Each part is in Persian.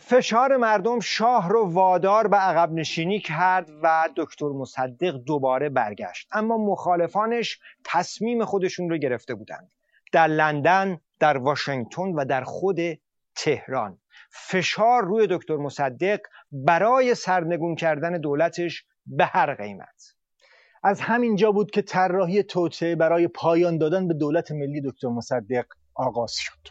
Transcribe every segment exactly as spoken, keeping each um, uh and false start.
فشار مردم شاه رو وادار به عقب نشینی کرد و دکتر مصدق دوباره برگشت، اما مخالفانش تصمیم خودشون رو گرفته بودند. در لندن، در واشنگتن و در خود تهران فشار روی دکتر مصدق برای سرنگون کردن دولتش به هر قیمت. از همینجا بود که طراحی توطئه برای پایان دادن به دولت ملی دکتر مصدق آغاز شد.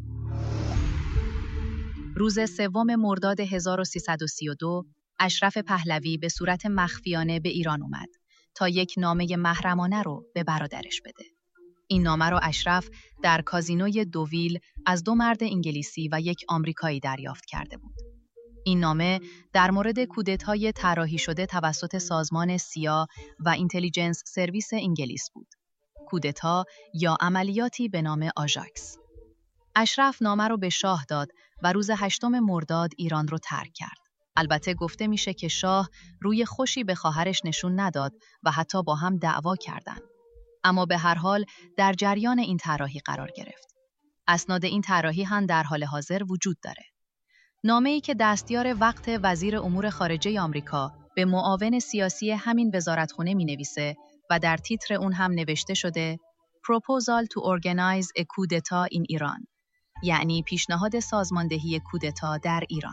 روز سوم مرداد هزار و سیصد و سی و دو اشرف پهلوی به صورت مخفیانه به ایران اومد تا یک نامه محرمانه رو به برادرش بده. این نامه رو اشرف در کازینوی دوویل از دو مرد انگلیسی و یک آمریکایی دریافت کرده بود. این نامه در مورد کودتای طراحی شده توسط سازمان سیا و اینتلیجنس سرویس انگلیس بود. کودتا یا عملیاتی به نام آژاکس. اشرف نامه رو به شاه داد و روز هشتم مرداد ایران رو ترک کرد. البته گفته میشه که شاه روی خوشی به خواهرش نشون نداد و حتی با هم دعوا کردند. اما به هر حال در جریان این طراحی قرار گرفت. اسناد این طراحی هم در حال حاضر وجود داره. نامه‌ای که دستیار وقت وزیر امور خارجه آمریکا به معاون سیاسی همین وزارتخونه می‌نویسه و در تیتر اون هم نوشته شده Proposal to organize a coup d'etat in Iran، یعنی پیشنهاد سازماندهی کودتا در ایران.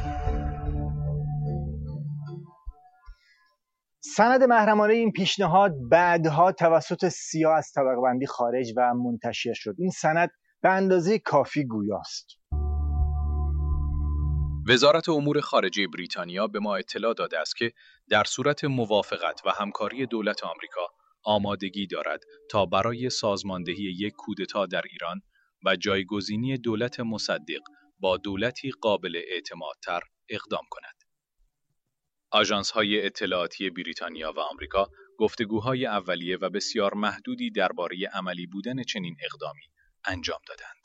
سند محرمانه این پیشنهاد بعدها توسط سیا از طبقه بندی خارج و منتشر شد. این سند به اندازه کافی گویاست. وزارت امور خارجه بریتانیا به ما اطلاع داده است که در صورت موافقت و همکاری دولت آمریکا آمادگی دارد تا برای سازماندهی یک کودتا در ایران و جایگزینی دولت مصدق با دولتی قابل اعتمادتر اقدام کند. آژانس‌های اطلاعاتی بریتانیا و آمریکا گفتگوهای اولیه و بسیار محدودی درباره عملی بودن چنین اقدامی انجام دادند.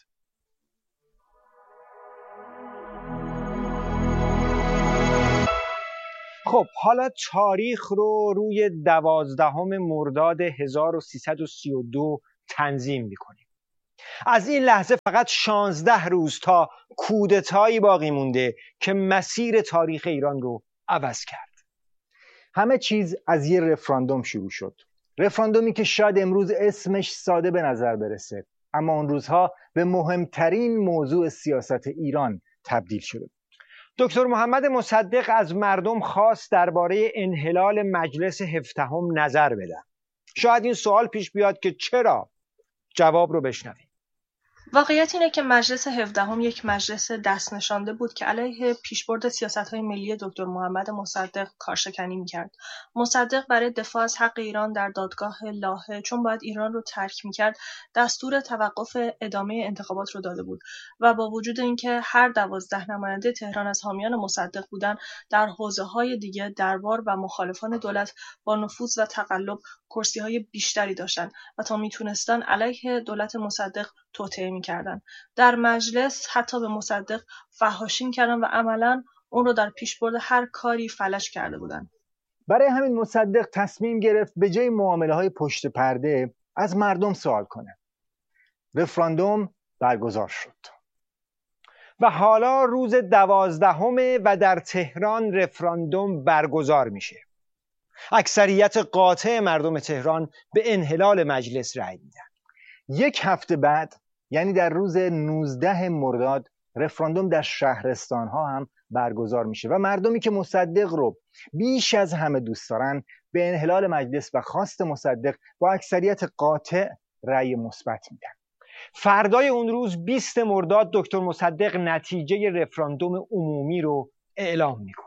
خب حالا تاریخ رو روی دوازدهم مرداد هزار و سیصد و سی و دو تنظیم می‌کنیم. از این لحظه فقط شانزده روز تا کودتایی باقی مونده که مسیر تاریخ ایران رو عوض کرد. همه چیز از یه رفراندوم شروع شد. رفراندومی که شاید امروز اسمش ساده به نظر برسه، اما اون روزها به مهمترین موضوع سیاست ایران تبدیل شده. دکتر محمد مصدق از مردم خواست درباره انحلال مجلس هفدهم نظر بدن. شاید این سوال پیش بیاد که چرا؟ جواب رو بشنویم. واقعیت اینه که مجلس هفدهم یک مجلس دست نشانده بود که علیه پیشبرد سیاست‌های ملی دکتر محمد مصدق کارشکنی می‌کرد. مصدق برای دفاع از حق ایران در دادگاه لاهه چون باید ایران رو ترک می‌کرد، دستور توقف ادامه انتخابات رو داده بود و با وجود اینکه هر دوازده نماینده تهران از حامیان مصدق بودن، در حوزه‌های دیگه دربار و مخالفان دولت با نفوذ و تقلب کرسی‌های بیشتری داشتن و تا میتونستن علیه دولت مصدق توطئه می‌کردن. در مجلس حتی به مصدق فحاشی می‌کردن و عملاً اون رو در پیشبرد هر کاری فلج کرده بودن. برای همین مصدق تصمیم گرفت به جای معامله‌های پشت پرده از مردم سوال کنه. رفراندوم برگزار شد. و حالا روز دوازدهمه و در تهران رفراندوم برگزار میشه. اکثریت قاطع مردم تهران به انحلال مجلس رأی میدن. یک هفته بعد، یعنی در روز نوزده مرداد، رفراندوم در شهرستان ها هم برگزار میشه و مردمی که مصدق رو بیش از همه دوست دارن به انحلال مجلس و خواست مصدق با اکثریت قاطع رأی مثبت میدن. فردای اون روز بیست مرداد دکتر مصدق نتیجه رفراندوم عمومی رو اعلام میکنه.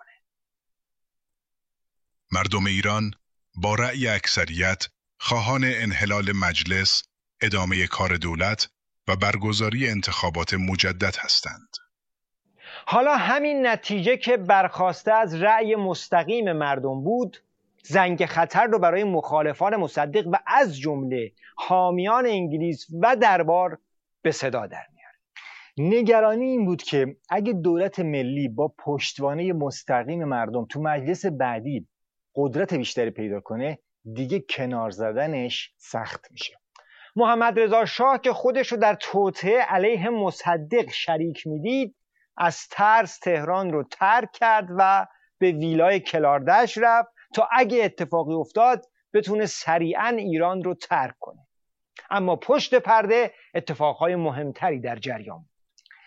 مردم ایران با رأی اکثریت خواهان انحلال مجلس، ادامه کار دولت و برگزاری انتخابات مجدد هستند. حالا همین نتیجه که برخواسته از رأی مستقیم مردم بود، زنگ خطر رو برای مخالفان مصدق و از جمله حامیان انگلیس و دربار به صدا در میاره. نگرانی این بود که اگه دولت ملی با پشتوانه مستقیم مردم تو مجلس بعدی قدرت بیشتری پیدا کنه، دیگه کنار زدنش سخت میشه. محمد رضا شاه که خودش رو در توطئه علیه مصدق شریک میدید، از ترس تهران رو ترک کرد و به ویلای کلاردش رفت تا اگه اتفاقی افتاد بتونه سریعاً ایران رو ترک کنه. اما پشت پرده اتفاقهای مهمتری در جریان بود.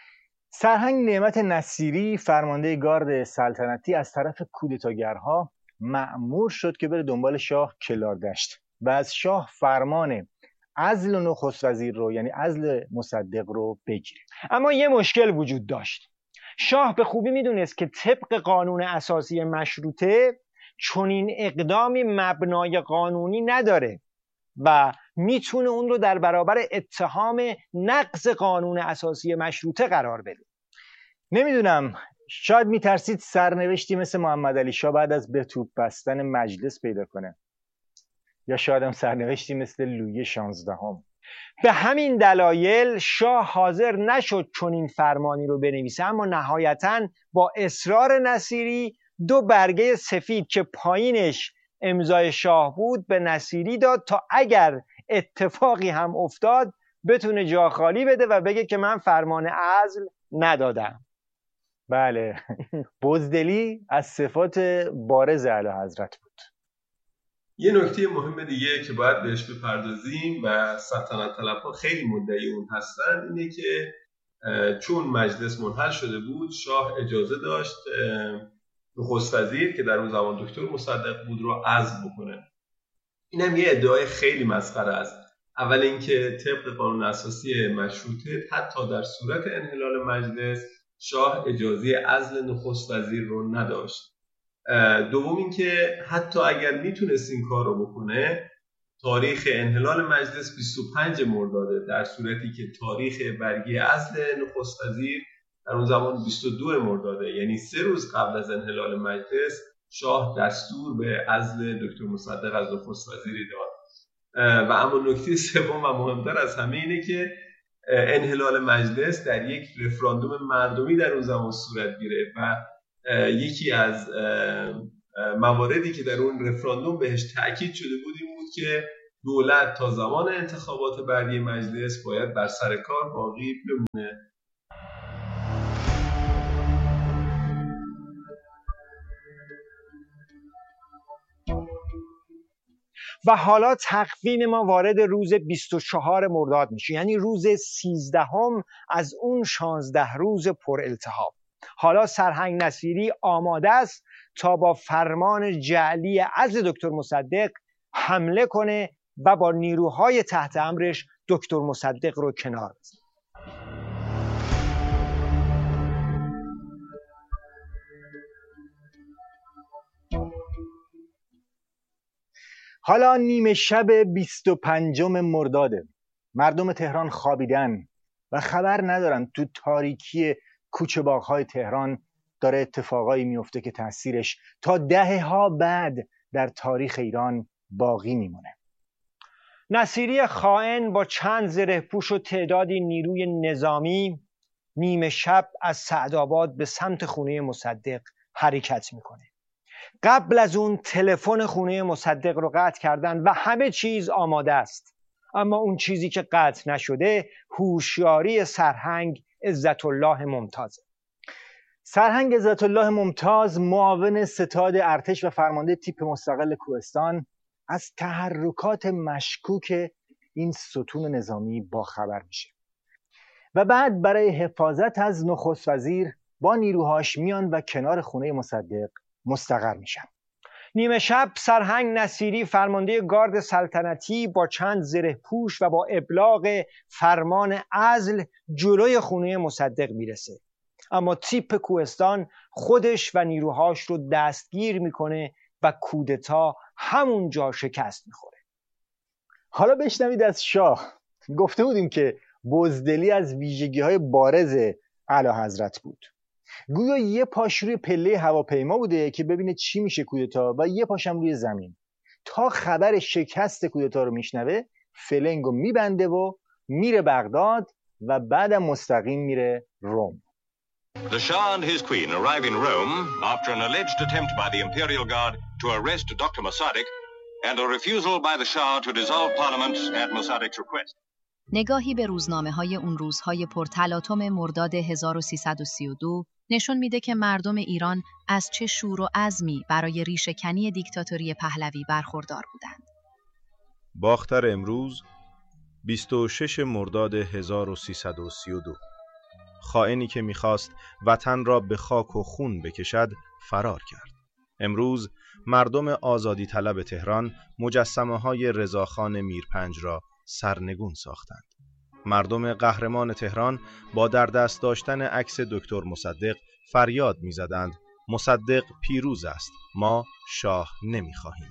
سرهنگ نعمت نصیری فرمانده گارد سلطنتی از طرف کودتاگرها مأمور شد که بره دنبال شاه کلاردشت و از شاه فرمان عزل نخست وزیر رو، یعنی عزل مصدق رو بگیره. اما یه مشکل وجود داشت. شاه به خوبی میدونست که طبق قانون اساسی مشروطه چنین اقدامی مبنای قانونی نداره و میتونه اون رو در برابر اتهام نقض قانون اساسی مشروطه قرار بده. نمیدونم، شاید میترسید سرنوشتی مثل محمد علی شاه بعد از به توپ بستن مجلس پیدا کنه، یا شاید هم سرنوشتی مثل لویی شانزدهم. به همین دلایل شاه حاضر نشد چنین فرمانی رو بنویسه، اما نهایتاً با اصرار نصیری دو برگه سفید که پایینش امضای شاه بود به نصیری داد تا اگر اتفاقی هم افتاد بتونه جا خالی بده و بگه که من فرمان عزل ندادم. بله، بزدلی از صفات بارز اعلیحضرت بود. یه نکته مهم دیگه که باید بهش بپردازیم و سلطنت طلبها خیلی مدعی اون هستن اینه که چون مجلس منحل شده بود شاه اجازه داشت نخست وزیر که در اون زمان دکتر مصدق بود رو عزل بکنه. اینم یه ادعای خیلی مسخره است. اول اینکه طبق قانون اساسی مشروطه حتی در صورت انحلال مجلس شاه اجازه عزل نخست وزیر رو نداشت. دوم اینکه حتی اگر میتونست این کار رو بکنه تاریخ انحلال مجلس بیست و پنج مرداده، در صورتی که تاریخ برگه عزل نخست وزیر در اون زمان بیست و دو مرداده، یعنی سه روز قبل از انحلال مجلس شاه دستور به عزل دکتر مصدق از نخست وزیری داد. و اما نکته سوم و مهمتر از همه اینه که انحلال مجلس در یک رفراندوم مردمی در اون زمان صورت گرفت و یکی از مواردی که در اون رفراندوم بهش تأکید شده بود این بود که دولت تا زمان انتخابات بعدی مجلس باید بر سر کار باقی بمونه. و حالا تقویم ما وارد روز بیست و چهارم مرداد میشه، یعنی روز سیزدهم از اون شانزده روز پر التهاب. حالا سرهنگ نصیری آماده است تا با فرمان جعلی عزل دکتر مصدق حمله کنه و با نیروهای تحت امرش دکتر مصدق رو کنار بزنه. حالا نیمه شب بیست و پنجم مرداده. مردم تهران خوابیدن و خبر ندارن تو تاریکی کوچه باغ‌های تهران داره اتفاقایی میفته که تأثیرش تا دهه‌ها بعد در تاریخ ایران باقی میمونه. نصیری خائن با چند زره‌پوش و تعدادی نیروی نظامی نیمه شب از سعدآباد به سمت خونه مصدق حرکت میکنه. قبل از اون تلفن خونه مصدق رو قطع کردن و همه چیز آماده است، اما اون چیزی که قطع نشده هوشیاری سرهنگ عزت الله ممتاز. سرهنگ عزت الله ممتاز معاون ستاد ارتش و فرمانده تیپ مستقل کوهستان از تحرکات مشکوک این ستون نظامی باخبر میشه و بعد برای حفاظت از نخست وزیر با نیروهاش میان و کنار خونه مصدق مستقر میشن. نیمه شب سرهنگ نصیری فرمانده گارد سلطنتی با چند زره‌پوش و با ابلاغ فرمان عزل جلوی خونه مصدق میرسه، اما تیپ کوهستان خودش و نیروهاش رو دستگیر میکنه و کودتا همونجا شکست میخوره. حالا بشنوید از شاه. گفته بودیم که بزدلی از ویژگی‌های بارز اعلیحضرت بود. گویا یه پاش روی پله هواپیما بوده که ببینه چی میشه کودتا و یه پاشم روی زمین. تا خبر شکست کودتا رو میشنوه فلنگو میبنده و میره بغداد و بعدم مستقیم میره روم. The Shah and his queen arrive in Rome after an alleged attempt by the Imperial Guard to arrest Doctor Mossadegh and a refusal by the Shah to dissolve Parliament at Mossadegh's request. نگاهی به روزنامه‌های اون روزهای پرتلاطم مرداد هزار و سیصد و سی و دو نشون میده که مردم ایران از چه شور و عزمی برای ریشه‌کنی دیکتاتوری پهلوی برخوردار بودند. باختر امروز بیست و شش مرداد هزار و سیصد و سی و دو. خائنی که میخواست وطن را به خاک و خون بکشد فرار کرد. امروز مردم آزادی طلب تهران مجسمه های رضاخان میرپنج را سرنگون ساختند. مردم قهرمان تهران با در دست داشتن عکس دکتر مصدق فریاد میزدند مصدق پیروز است، ما شاه نمیخواهیم.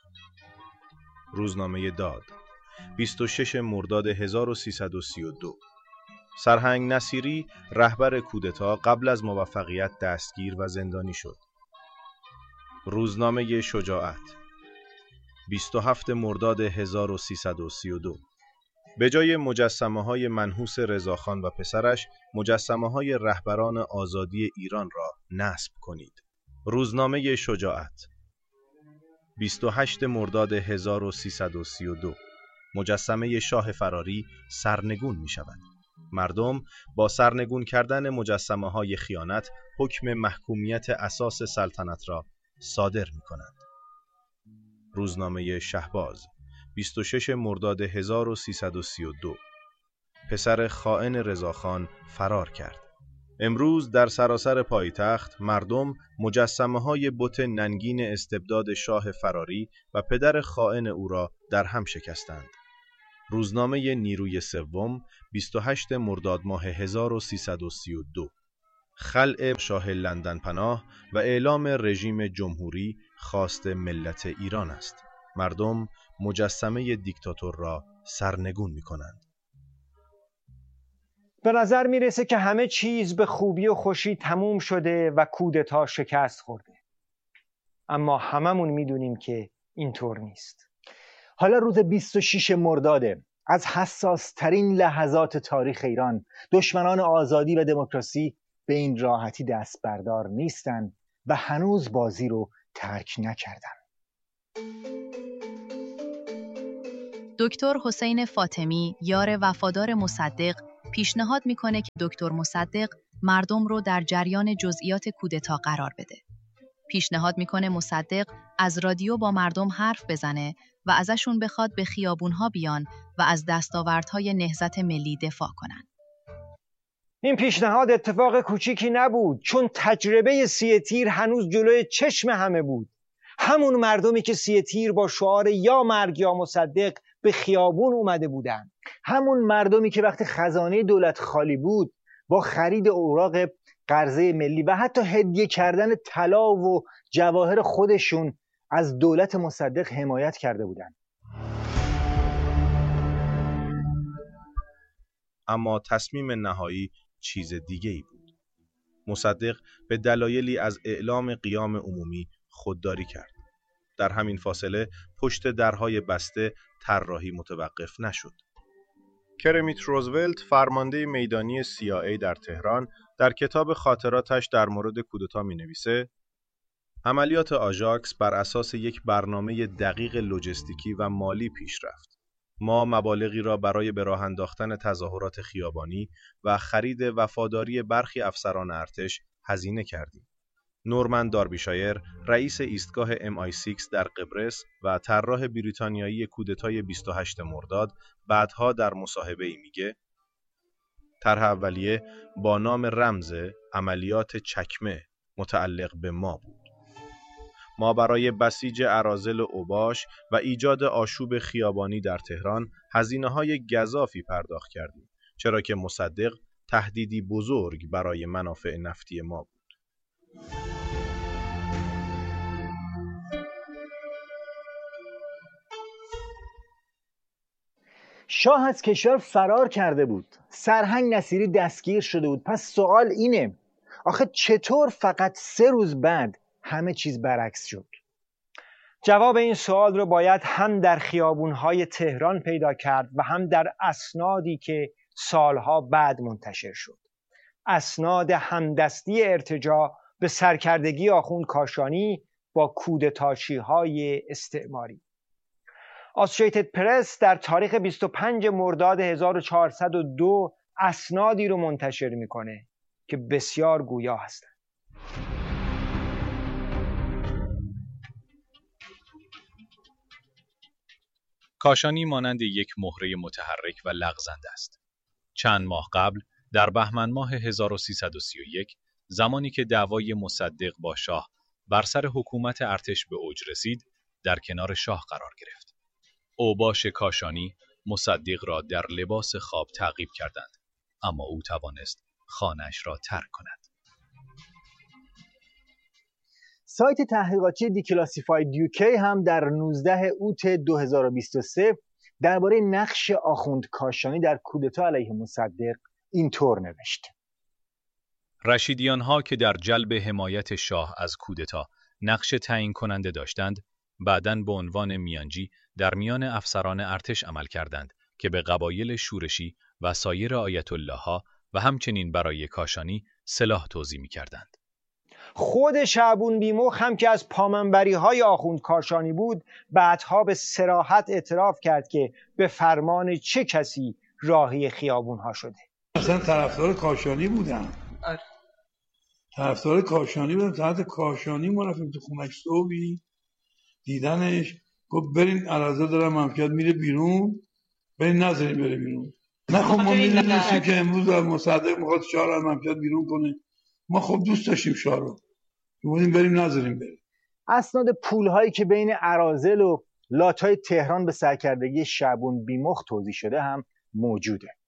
روزنامه داد بیست و شش مرداد هزار و سیصد و سی و دو. سرهنگ نصیری رهبر کودتا قبل از موفقیت دستگیر و زندانی شد. روزنامه شجاعت بیست و هفت مرداد هزار و سیصد و سی و دو. به جای مجسمه های منحوس رضاخان و پسرش مجسمه های رهبران آزادی ایران را نصب کنید. روزنامه شجاعت بیست و هشت مرداد هزار و سیصد و سی و دو. مجسمه شاه فراری سرنگون می شود. مردم با سرنگون کردن مجسمه های خیانت حکم محکومیت اساس سلطنت را صادر می کنند. روزنامه شهباز بیست و شش مرداد هزار و سیصد و سی و دو. پسر خائن رضاخان فرار کرد. امروز در سراسر پایتخت مردم مجسمه های بت ننگین استبداد شاه فراری و پدر خائن او را در هم شکستند. روزنامه نیروی سوم بیست و هشت مرداد ماه هزار و سیصد و سی و دو. خلع شاه لندن پناه و اعلام رژیم جمهوری خواست ملت ایران است. مردم مجسمه دیکتاتور را سرنگون می کنند. به نظر میرسه که همه چیز به خوبی و خوشی تموم شده و کودتا شکست خورده. اما هممون میدونیم که اینطور نیست. حالا روز بیست و شش مرداده، از حساس ترین لحظات تاریخ ایران. دشمنان آزادی و دموکراسی به این راحتی دست بردار نیستن و هنوز بازی رو ترک نکردن. دکتر حسین فاطمی، یار وفادار مصدق، پیشنهاد میکنه که دکتر مصدق مردم رو در جریان جزئیات کودتا قرار بده. پیشنهاد میکنه مصدق از رادیو با مردم حرف بزنه و ازشون بخواد به خیابونها بیان و از دستاوردهای نهضت ملی دفاع کنن. این پیشنهاد اتفاق کوچیکی نبود، چون تجربه سی تیر هنوز جلوی چشم همه بود. همون مردمی که سی تیر با شعار یا مرگ یا مصدق به خیابون اومده بودن. همون مردمی که وقتی خزانه دولت خالی بود با خرید اوراق قرضه ملی و حتی هدیه کردن طلا و جواهر خودشون از دولت مصدق حمایت کرده بودند. اما تصمیم نهایی چیز دیگه ای بود. مصدق به دلایلی از اعلام قیام عمومی خودداری کرد. در همین فاصله پشت درهای بسته طراحی متوقف نشد. کرمیت روزولت، فرمانده میدانی سی آی ای در تهران، در کتاب خاطراتش در مورد کودتا می‌نویسه: عملیات آژاکس بر اساس یک برنامه دقیق لوجستیکی و مالی پیش رفت. ما مبالغی را برای به راه انداختن تظاهرات خیابانی و خرید وفاداری برخی افسران ارتش هزینه کردیم. نورمن داربیشایر، رئیس ایستگاه ام آی شش در قبرس و طراح بریتانیایی کودتای بیست و هشت مرداد، بعدها در مصاحبه‌ای میگه: طرح اولیه با نام رمز عملیات چکمه متعلق به ما بود. ما برای بسیج اراذل اوباش و ایجاد آشوب خیابانی در تهران هزینه‌های گزافی پرداخت کردیم، چرا که مصدق تهدیدی بزرگ برای منافع نفتی ما بود. شاه از کشور فرار کرده بود. سرهنگ نصیری دستگیر شده بود. پس سوال اینه، آخه چطور فقط سه روز بعد همه چیز برعکس شد؟ جواب این سوال رو باید هم در خیابونهای تهران پیدا کرد و هم در اسنادی که سالها بعد منتشر شد. اسناد همدستی ارتجاع به سرکردگی آخوند کاشانی با کودتاشی‌های استعماری. آسوشیتد پرس در تاریخ بیست و پنجم مرداد هزار و چهارصد و دو اسنادی رو منتشر میکنه که بسیار گویا هستند. کاشانی مانند یک مهره متحرک و لغزنده است. چند ماه قبل در بهمن ماه هزار و سیصد و سی و یک زمانی که دعوای مصدق با شاه بر سر حکومت ارتش به اوج رسید، در کنار شاه قرار گرفت. اوباش کاشانی مصدق را در لباس خواب تعقیب کردند، اما او توانست خانه‌اش را ترک کند. سایت تحقیقاتی دیکلاسیفاید یوکی هم در نوزدهم اوت دو هزار و بیست و سه درباره نقش آخوند کاشانی در کودتا علیه مصدق اینطور نوشت: رشیدیان‌ها که در جلب حمایت شاه از کودتا نقش تعیین کننده داشتند، بعداً به عنوان میانجی در میان افسران ارتش عمل کردند که به قبایل شورشی و سایر آیت الله‌ها و همچنین برای کاشانی سلاح توزیع می‌کردند. خود شعبون بیمخ هم که از پامنبری‌های آخوند کاشانی بود، بعدها به صراحت اعتراف کرد که به فرمان چه کسی راهی خیابون‌ها شده. اصلا طرفدار کاشانی بودم. طرفدار کاشانی بودم. تحت کاشانی ما رفتیم تو خونش صبحی دیدنش، گفت برین عرضه دارم مملکت میره بیرون، برین نذارین بره بیرون. نه خب ما میدونستیم که امروز مصدق میخواد شاه رو مملکت بیرون کنه. ما خب دوست داشتیم شاه رو، بودیم بریم نذاریم بریم. اسناد پولهایی که بین اراذل و لاتای تهران به سرکردگی شعبون بیمخ توزیع شده هم موجوده.